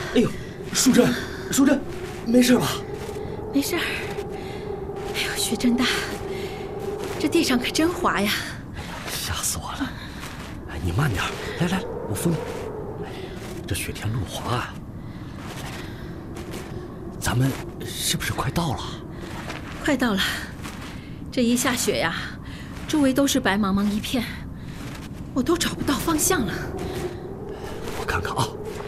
哎呦，淑珍，没事吧？ 没事儿。哎呦，雪真大，这地上可真滑呀！ 吓死我了！哎，你慢点，来，我扶你。这雪天路滑啊！咱们是不是快到了？ 快到了。这一下雪呀，周围都是白茫茫一片，我都找不到方向了。 我看看啊，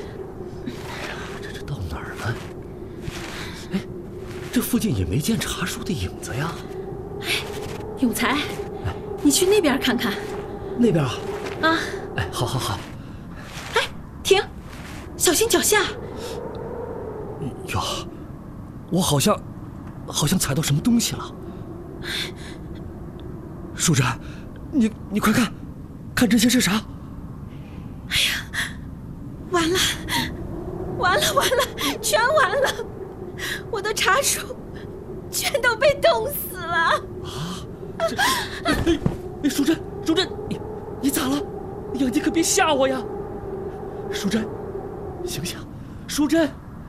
这到哪儿了？哎，这附近也没见茶树的影子呀。 哎，永才，你去那边看看。 那边啊？ 啊。 哎，好。 哎，停，小心脚下。 哟，我好像踩到什么东西了。淑珍，你快看，看这些是啥？ 哎呀，完了，全完了！我的茶树全都被冻死了。 啊！哎，淑珍，你咋了？呀，你可别吓我呀！淑珍，醒醒！淑珍！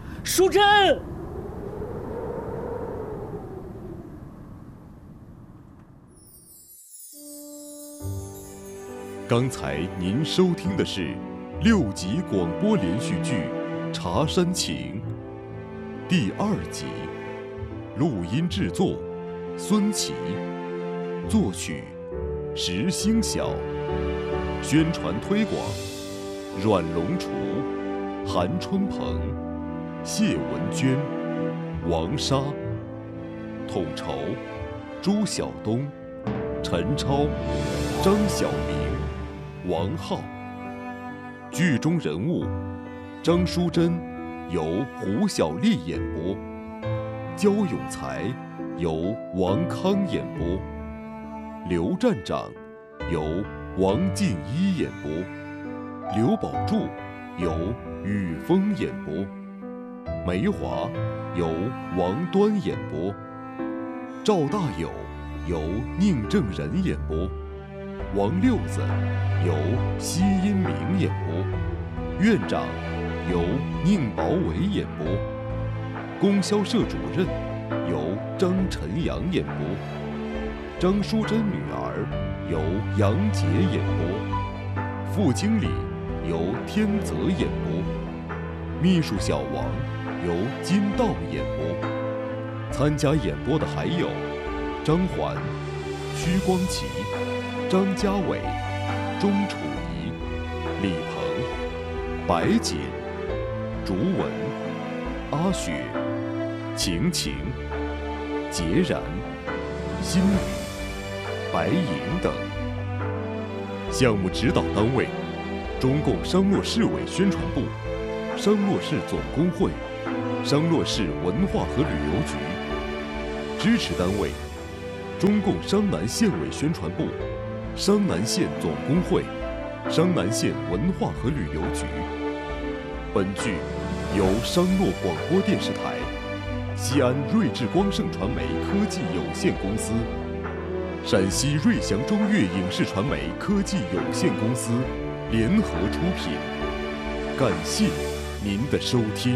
刚才您收听的是6集广播连续剧《茶山情》第2集，录音制作孙琦，作曲石星晓，宣传推广阮龙厨、韩春鹏、谢文娟、王莎，统筹朱晓东、陈超、张晓明、王浩。剧中人物张淑珍由胡小丽演播，焦永才由王康演播，刘站长由王静一演播，刘宝柱由雨峰演播，梅华由王端演播，赵大友由宁正仁演播，王六子由奚因明演播，院长由宁宝伟演播，供销社主任由张晨阳演播，张淑珍女儿由杨洁演播，副经理由天泽演播，秘书小王由金道演播。参加演播的还有张环、屈光奇、张家伟、钟楚怡、李鹏、白锦、竹文、阿雪、晴晴、孑然、心雨、白银等。项目指导单位：中共商洛市委宣传部、商洛市总工会、商洛市文化和旅游局。支持单位：中共商南县委宣传部、商南县总工会、商南县文化和旅游局。本剧由商洛广播电视台、西安瑞智光盛传媒科技有限公司、陕西瑞祥中粤影视传媒科技有限公司联合出品。感谢您的收听。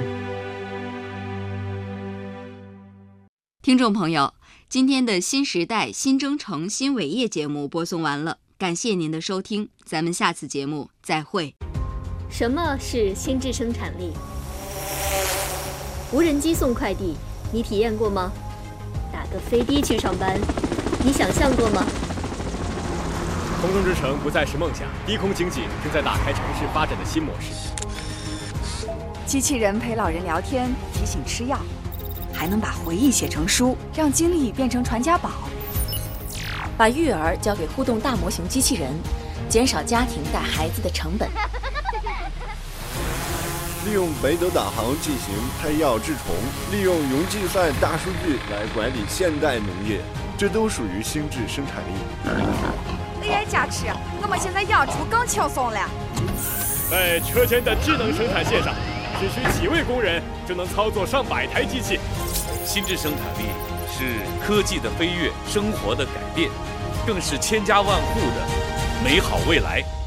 听众朋友，今天的新时代新征程新伟业节目播送完了，感谢您的收听，咱们下次节目再会。 什么是心智生产力？无人机送快递，你体验过吗？打个飞的去上班，你想象过吗？ 空中之城不再是梦想，低空经济正在打开城市发展的新模式。 机器人陪老人聊天，提醒吃药，还能把回忆写成书，让经历变成传家宝。 把育儿交给互动大模型机器人，减少家庭带孩子的成本。 利用北斗导航进行拍药治虫，利用云计算大数据来管理现代农业，这都属于心智生产力。 哎，佳琪，我们现在养猪更轻松了。 在车间的智能生产线上，只需几位工人就能操作上百台机器。 心智生产力是科技的飞跃，生活的改变，更是千家万户的美好未来。